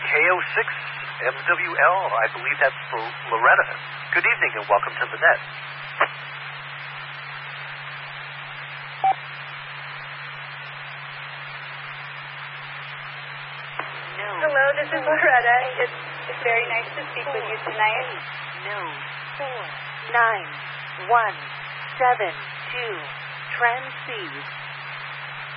KO6 MWL. I believe that's for Loretta. Good evening and welcome to the net. Hello, this is Loretta. It's very nice to speak with you tonight. No. 4 9 1 7 2 transceive